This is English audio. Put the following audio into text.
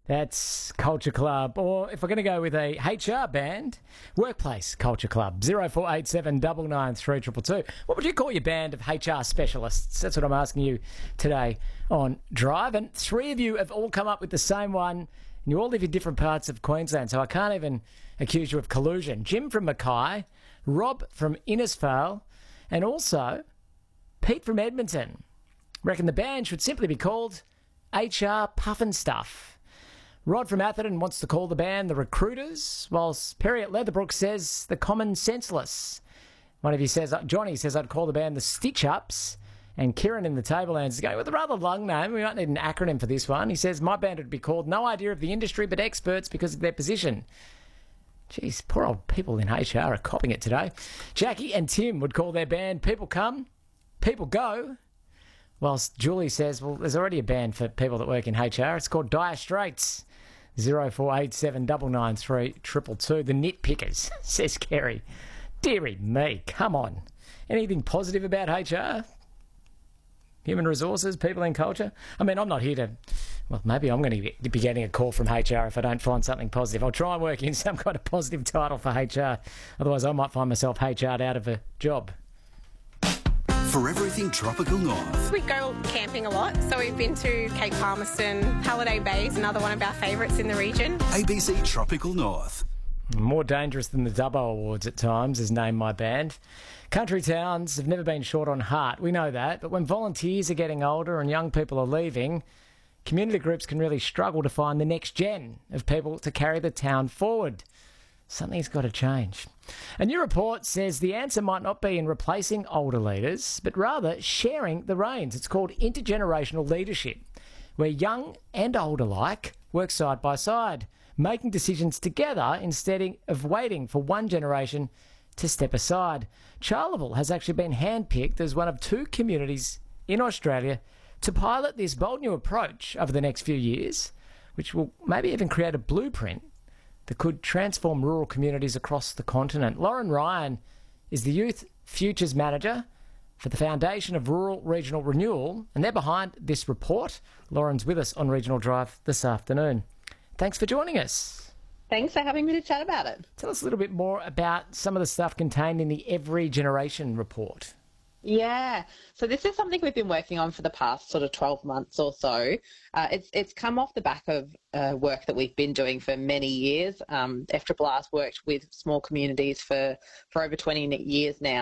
That's Culture Club, or if we're going to go with a HR band, Workplace Culture Club, 0487 993 222. What would you call your band of HR specialists? That's what I'm asking you today on Drive. And three of you have all come up with the same one, and you all live in different parts of Queensland, so I can't even accuse you of collusion. Jim from Mackay, Rob from Innisfail, and also Pete from Edmonton. Reckon the band should simply be called HR Puffin Stuff. Rod from Atherton wants to call the band the Recruiters, whilst Perry at Leatherbrook says the Common Senseless. One of you says, Johnny says I'd call the band the Stitch Ups, and Kieran in the Tablelands is going with a rather long name. We might need an acronym for this one. He says my band would be called No Idea of the Industry but Experts because of their position. Jeez, poor old people in HR are copying it today. Jackie and Tim would call their band People Come, People Go. Whilst Julie says, well, there's already a band for people that work in HR. It's called Dire Straits. 0487 993 222. The Nitpickers, says Kerry. Deary me, come on. Anything positive about HR? Human resources, people in culture? I mean, I'm not here to... Well, maybe I'm going to be getting a call from HR if I don't find something positive. I'll try and work in some kind of positive title for HR. Otherwise, I might find myself HR'd out of a job. For everything Tropical North. We go camping a lot, so we've been to Cape Palmerston. Halliday Bay is another one of our favourites in the region. ABC Tropical North. More dangerous than the Dubbo Awards at times is Name My Band. Country towns have never been short on heart, we know that, but when volunteers are getting older and young people are leaving, community groups can really struggle to find the next gen of people to carry the town forward. Something's got to change. A new report says the answer might not be in replacing older leaders, but rather sharing the reins. It's called intergenerational leadership, where young and old alike work side by side, making decisions together instead of waiting for one generation to step aside. Charleville has actually been handpicked as one of two communities in Australia to pilot this bold new approach over the next few years, which will maybe even create a blueprint that could transform rural communities across the continent. Lauren Ryan is the Youth Futures Manager for the Foundation of Rural Regional Renewal, and they're behind this report. Lauren's with us on Regional Drive this afternoon. Thanks for joining us. Thanks for having me to chat about it. Tell us a little bit more about some of the stuff contained in the Every Generation report. Yeah, so this is something we've been working on for the past sort of 12 months or so. It's come off the back of work that we've been doing for many years. FRRR's worked with small communities for over 20 years now.